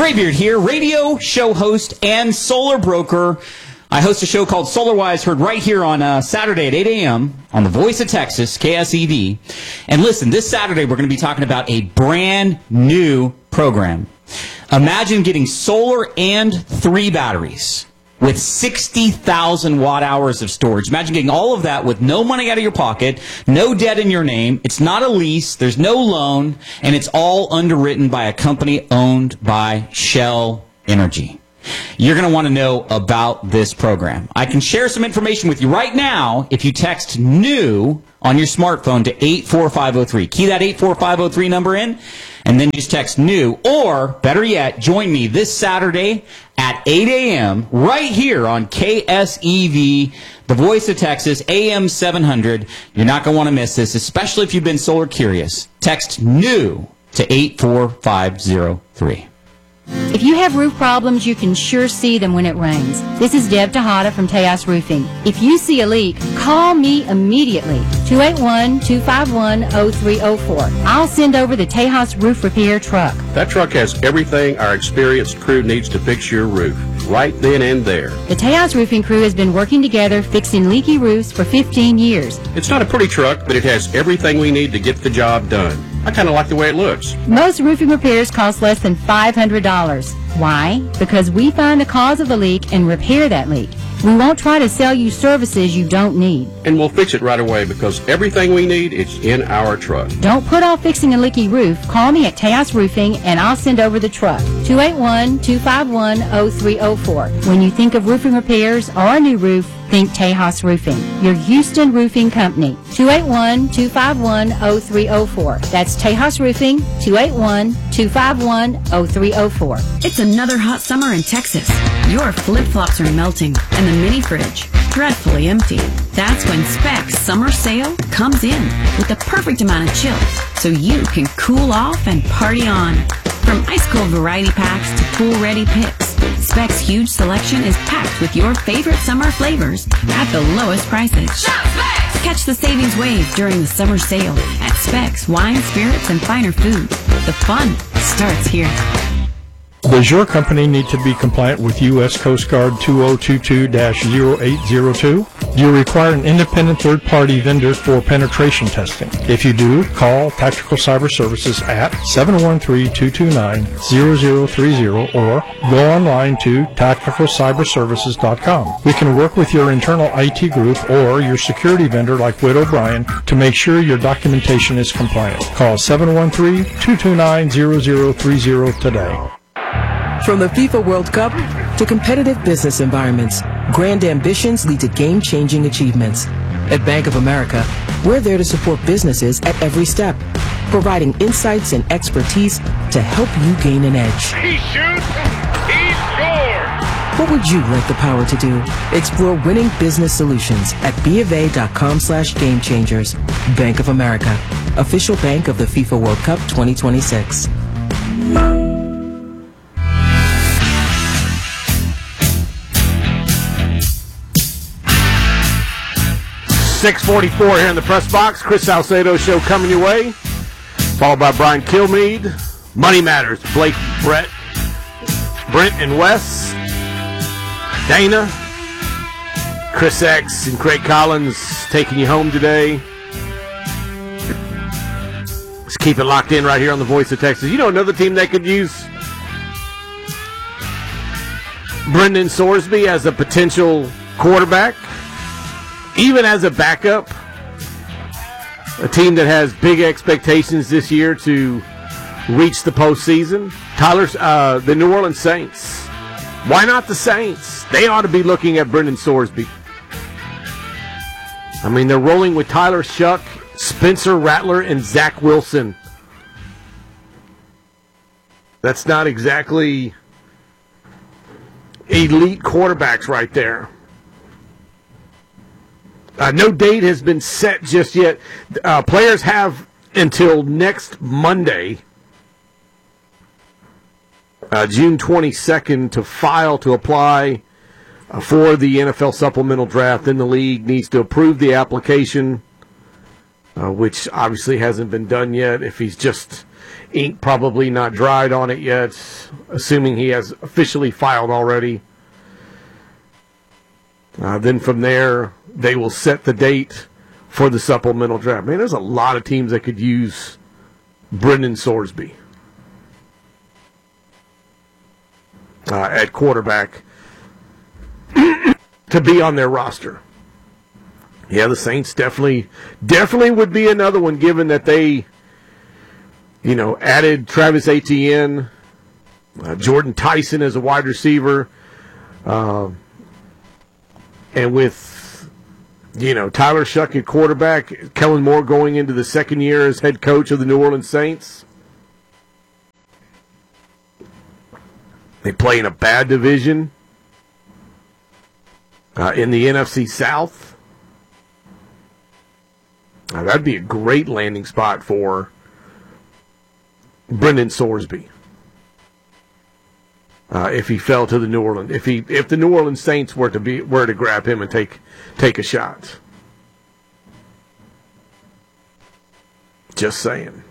Graybeard here, radio show host and solar broker. I host a show called SolarWise, heard right here on Saturday at 8 a.m. on the Voice of Texas, KSEV. And listen, this Saturday we're going to be talking about a brand new program. Imagine getting solar and 3 batteries with 60,000 watt hours of storage. Imagine getting all of that with no money out of your pocket, no debt in your name. It's not a lease, there's no loan, and it's all underwritten by a company owned by Shell Energy. You're going to want to know about this program. I can share some information with you right now if you text NEW on your smartphone to 84503. Key that 84503 number in, and then just text NEW. Or, better yet, join me this Saturday at 8 a.m. right here on KSEV, the Voice of Texas, AM 700. You're not going to want to miss this, especially if you've been solar curious. Text NEW to 84503. If you have roof problems, you can sure see them when it rains. This is Deb Tejada from Tejas Roofing. If you see a leak, call me immediately, 281-251-0304. I'll send over the Tejas Roof Repair truck. That truck has everything our experienced crew needs to fix your roof, right then and there. The Tejas Roofing crew has been working together fixing leaky roofs for 15 years. It's not a pretty truck, but it has everything we need to get the job done. I kind of like the way it looks. Most roofing repairs cost less than $500. Why? Because we find the cause of the leak and repair that leak. We won't try to sell you services you don't need. And we'll fix it right away because everything we need is in our truck. Don't put off fixing a leaky roof. Call me at Tejas Roofing and I'll send over the truck. 281-251-0304. When you think of roofing repairs or a new roof, think Tejas Roofing, your Houston roofing company. 281-251-0304. That's Tejas Roofing, 281-251-0304. It's another hot summer in Texas. Your flip-flops are melting and the mini fridge dreadfully empty. That's when Specs Summer Sale comes in with the perfect amount of chill so you can cool off and party on. From ice-cold variety packs to pool-ready picks, Specs' huge selection is packed with your favorite summer flavors at the lowest prices. Shop Specs! Catch the savings wave during the summer sale at Specs Wine, Spirits, and Finer Food. The fun starts here. Does your company need to be compliant with U.S. Coast Guard 2022-0802? Do you require an independent third-party vendor for penetration testing? If you do, call Tactical Cyber Services at 713-229-0030 or go online to tacticalcyberservices.com. We can work with your internal IT group or your security vendor like Whit O'Brien to make sure your documentation is compliant. Call 713-229-0030 today. From the FIFA World Cup to competitive business environments, grand ambitions lead to game-changing achievements. At Bank of America, we're there to support businesses at every step, providing insights and expertise to help you gain an edge. He shoots, he scores! What would you like the power to do? Explore winning business solutions at BofA.com/gamechangers. Bank of America, official bank of the FIFA World Cup 2026. 6:44 here in the press box. Chris Salcedo show coming your way, followed by Brian Kilmeade. Money Matters. Blake, Brent, and Wes. Dana, Chris X, and Craig Collins taking you home today. Let's keep it locked in right here on the Voice of Texas. You know another team that could use Brendan Sorsby as a potential quarterback, even as a backup, a team that has big expectations this year to reach the postseason. The New Orleans Saints. Why not the Saints? They ought to be looking at Brendan Sorsby. I mean, they're rolling with Tyler Shuck, Spencer Rattler, and Zach Wilson. That's not exactly elite quarterbacks right there. No date has been set just yet. Players have until next Monday, June 22nd, to file to apply for the NFL supplemental draft. Then the league needs to approve the application, which obviously hasn't been done yet. If he's just ink probably not dried on it yet, assuming he has officially filed already. Then from there, they will set the date for the supplemental draft. Man, there's a lot of teams that could use Brendan Sorsby at quarterback to be on their roster. Yeah, the Saints definitely would be another one, given that they, added Travis Etienne, Jordan Tyson as a wide receiver, and with Tyler Shuck at quarterback, Kellen Moore going into the second year as head coach of the New Orleans Saints. They play in a bad division in the NFC South. That'd be a great landing spot for Brendan Sorsby if he fell to the New Orleans. If the New Orleans Saints were to grab him and take a shot. Just saying.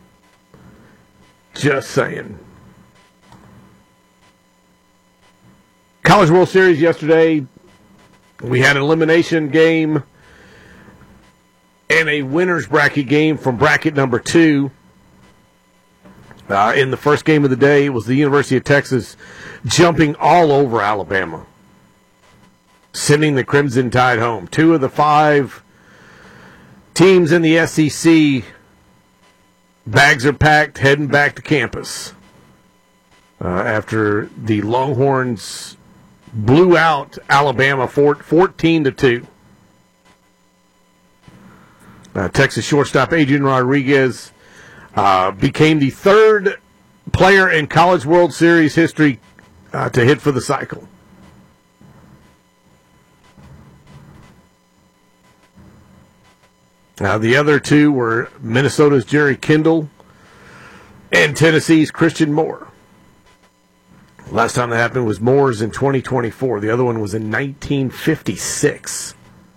College World Series yesterday, we had an elimination game and a winner's bracket game from bracket number 2. In the first game of the day, it was the University of Texas jumping all over Alabama, sending the Crimson Tide home. 2 of the 5 teams in the SEC, bags are packed, heading back to campus after the Longhorns blew out Alabama 14-2. Texas shortstop Adrian Rodriguez became the 3rd player in College World Series history to hit for the cycle. The other 2 were Minnesota's Jerry Kindle and Tennessee's Christian Moore. Last time that happened was Moore's in 2024. The other one was in 1956.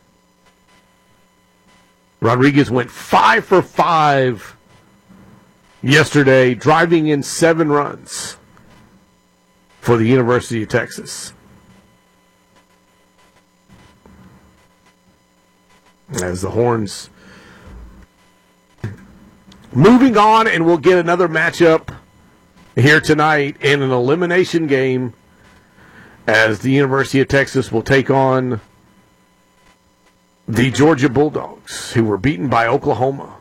Rodriguez went 5 for 5 yesterday, driving in 7 runs for the University of Texas. As the Horns moving on, and we'll get another matchup here tonight in an elimination game as the University of Texas will take on the Georgia Bulldogs, who were beaten by Oklahoma.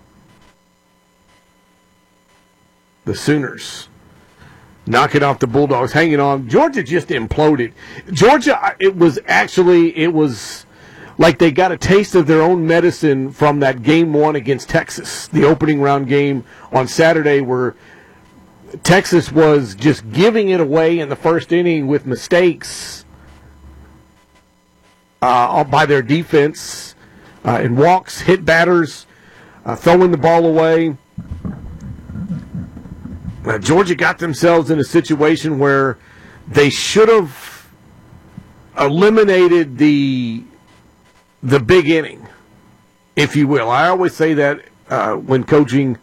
The Sooners knocking off the Bulldogs, hanging on. Georgia just imploded. Georgia, it was like they got a taste of their own medicine from that game 1 against Texas, the opening round game on Saturday, where Texas was just giving it away in the first inning with mistakes by their defense. And walks, hit batters, throwing the ball away. Georgia got themselves in a situation where they should have eliminated the big inning, if you will. I always say that when coaching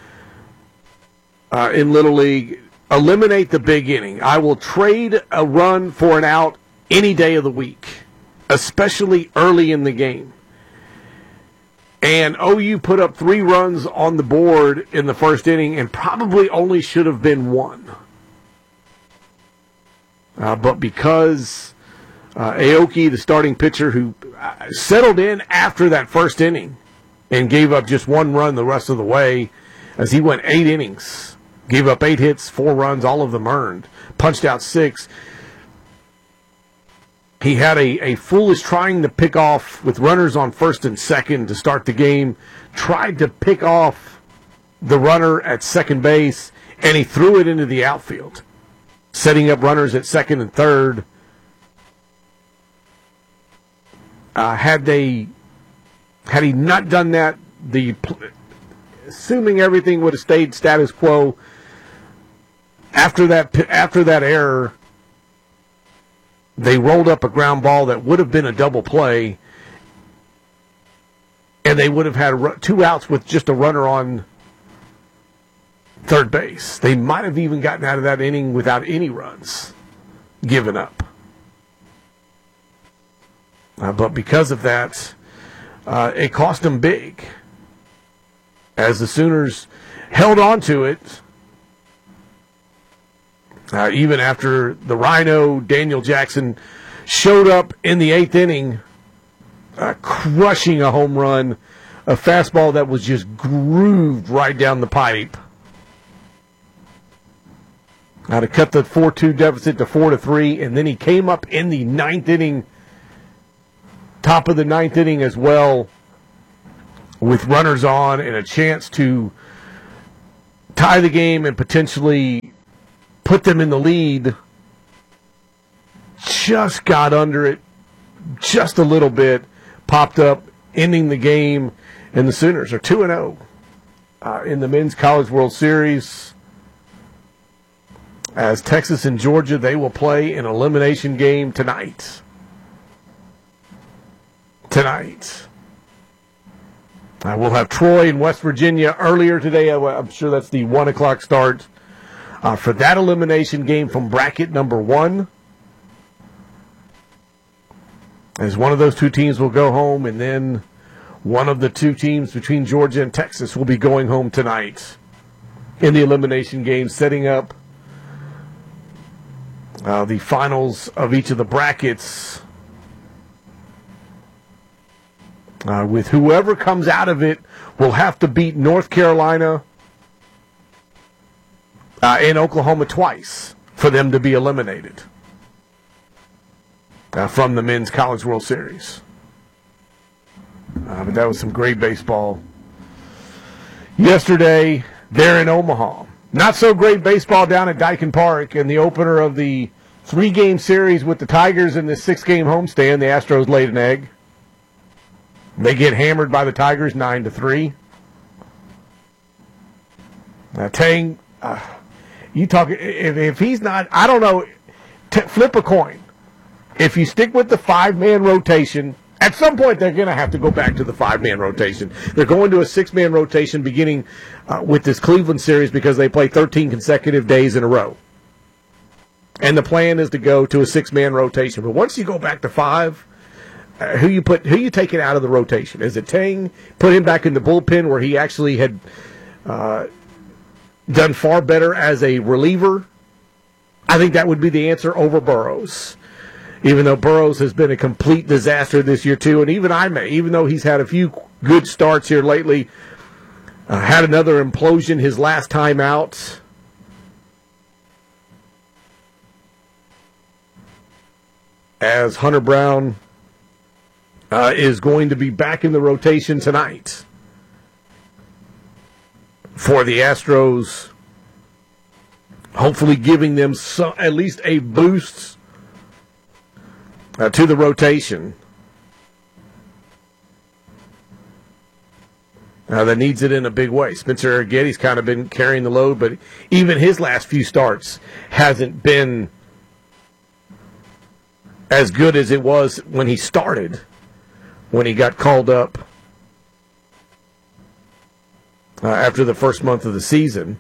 in Little League, eliminate the big inning. I will trade a run for an out any day of the week, especially early in the game. And OU put up 3 runs on the board in the first inning and probably only should have been 1. But because Aoki, the starting pitcher, who settled in after that first inning and gave up just 1 run the rest of the way, as he went 8 innings, gave up 8 hits, 4 runs, all of them earned, punched out 6. He had a foolish trying to pick off with runners on first and second to start the game, tried to pick off the runner at second base, and he threw it into the outfield, setting up runners at second and third. Had he not done that, assuming everything would have stayed status quo, after that error, they rolled up a ground ball that would have been a double play, and they would have had 2 outs with just a runner on third base. They might have even gotten out of that inning without any runs given up. But because of that, it cost them big as the Sooners held on to it. Even after the Rhino, Daniel Jackson, showed up in the 8th inning, crushing a home run, a fastball that was just grooved right down the pipe. To cut the 4-2 deficit to 4-3, and then he came up in the 9th inning, top of the 9th inning as well, with runners on and a chance to tie the game and potentially put them in the lead. Just got under it just a little bit, popped up, ending the game, and the Sooners are 2-0 in the Men's College World Series. As Texas and Georgia, they will play an elimination game tonight. We'll have Troy in West Virginia earlier today. I'm sure that's the 1 o'clock start for that elimination game from bracket number 1. As one of those two teams will go home, and then one of the two teams between Georgia and Texas will be going home tonight in the elimination game, setting up the finals of each of the brackets, with whoever comes out of it will have to beat North Carolina and Oklahoma twice for them to be eliminated from the Men's College World Series. But that was some great baseball yesterday there in Omaha. Not so great baseball down at Dyken Park in the opener of the 3-game series with the Tigers in the 6-game homestand. The Astros laid an egg. They get hammered by the Tigers 9-3. Now, Tang, you talk, if he's not, I don't know, flip a coin. If you stick with the 5-man rotation, at some point they're going to have to go back to the 5-man rotation. They're going to a 6-man rotation beginning with this Cleveland series because they play 13 consecutive days in a row. And the plan is to go to a 6-man rotation. But once you go back to 5, who you taking out of the rotation? Is it Tang? Put him back in the bullpen where he actually had done far better as a reliever? I think that would be the answer over Burrows. Even though Burrows has been a complete disaster this year too, and even though he's had a few good starts here lately, had another implosion his last time out. As Hunter Brown is going to be back in the rotation tonight for the Astros, hopefully giving them at least a boost to the rotation that needs it in a big way. Spencer Arrighetti's kind of been carrying the load, but even his last few starts hasn't been as good as it was when he started, when he got called up after the first month of the season.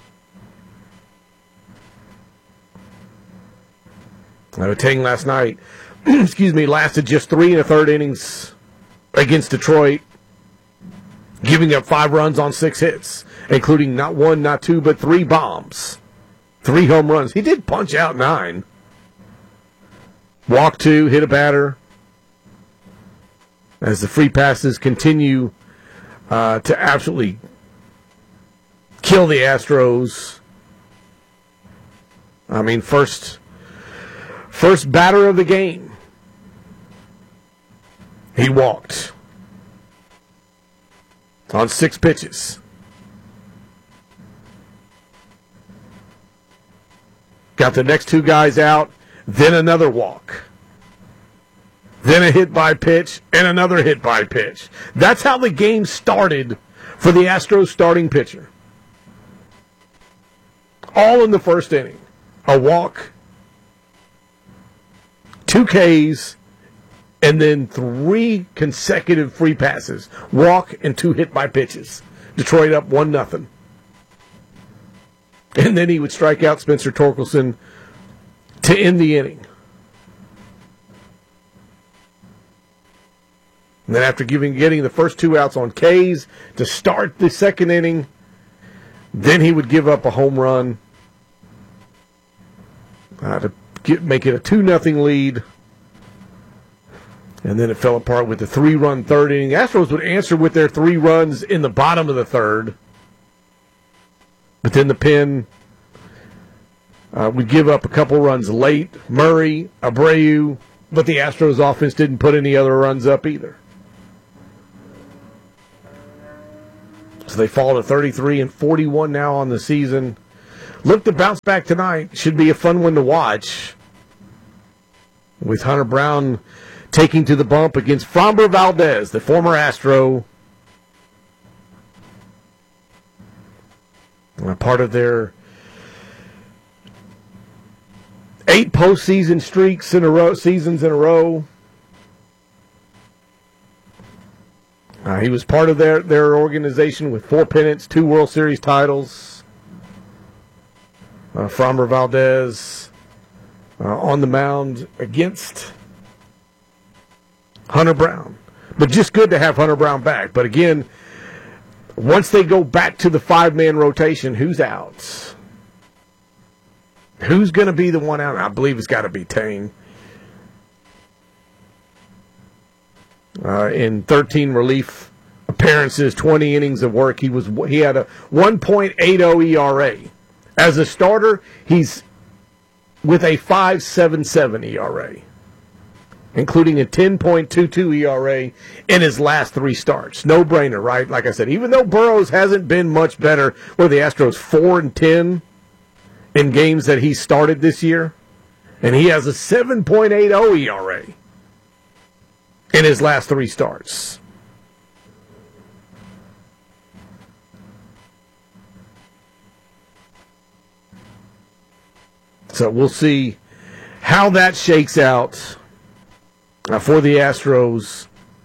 Tang last night, lasted just 3 1/3 innings against Detroit, giving up 5 runs on 6 hits, including not 1, not 2, but 3 bombs, 3 home runs. He did punch out 9. Walk 2, hit a batter. As the free passes continue to absolutely kill the Astros. I mean, first batter of the game, he walked on 6 pitches. Got the next 2 guys out, then another walk. Then a hit by pitch, and another hit by pitch. That's how the game started for the Astros starting pitcher. All in the first inning. A walk, 2 Ks, and then 3 consecutive free passes. Walk and 2 hit by pitches. Detroit up 1-0. and then he would strike out Spencer Torkelson to end the inning. And then after getting the first 2 outs on K's to start the second inning, then he would give up a home run to make it a 2-0 lead. And then it fell apart with the 3-run third inning. The Astros would answer with their 3 runs in the bottom of the third. But then the Pen would give up a couple runs late. Murray, Abreu, but the Astros offense didn't put any other runs up either. So they fall to 33-41 now on the season. Look to bounce back tonight. Should be a fun one to watch. With Hunter Brown taking to the bump against Framber Valdez, the former Astro. Part of their 8 postseason seasons in a row. He was part of their organization with 4 pennants, 2 World Series titles. Framber Valdez on the mound against Hunter Brown. But just good to have Hunter Brown back. But again, once they go back to the 5-man rotation, who's out? Who's going to be the one out? I believe it's got to be Tang. In 13 relief appearances, 20 innings of work, he had a 1.80 ERA. As a starter, he's with a 5.77 ERA, including a 10.22 ERA in his last 3 starts. No-brainer, right? Like I said, even though Burrows hasn't been much better, where the Astros 4-10 in games that he started this year, and he has a 7.80 ERA in his last 3 starts. So we'll see how that shakes out for the Astros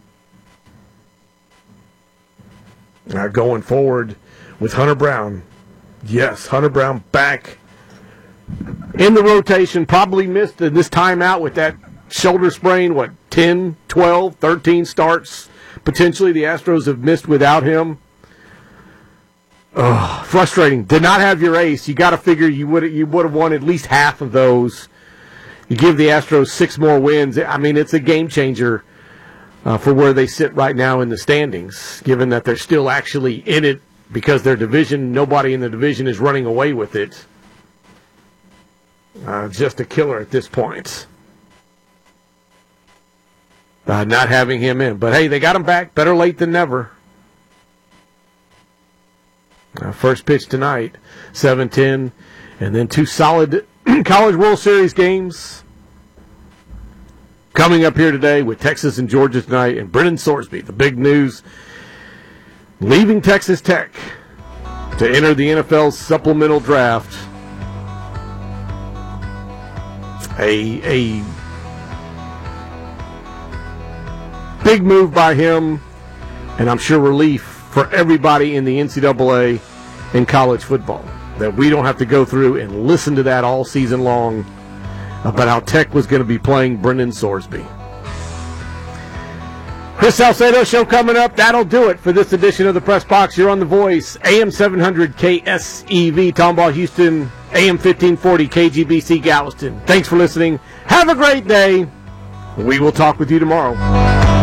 going forward with Hunter Brown. Yes, Hunter Brown back in the rotation. Probably missed this timeout with that shoulder sprain, 10, 12, 13 starts potentially the Astros have missed without him. Frustrating. Did not have your ace. You got to figure you would have won at least half of those. You give the Astros 6 more wins. I mean, it's a game changer for where they sit right now in the standings, given that they're still actually in it because their division, nobody in the division is running away with it. Just a killer at this point. Not having him in. But, hey, they got him back. Better late than never. First pitch tonight, 7-10, and then 2 solid College World Series games coming up here today with Texas and Georgia tonight, and Brennan Sorsby, the big news, leaving Texas Tech to enter the NFL's supplemental draft. A big move by him, and I'm sure relief for everybody in the NCAA and college football, that we don't have to go through and listen to that all season long about how Tech was going to be playing Brennan Sorsby. Chris Salcedo show coming up. That'll do it for this edition of the Press Box. You're on The Voice, AM 700 KSEV, Tomball, Houston, AM 1540 KGBC, Galveston. Thanks for listening. Have a great day. We will talk with you tomorrow.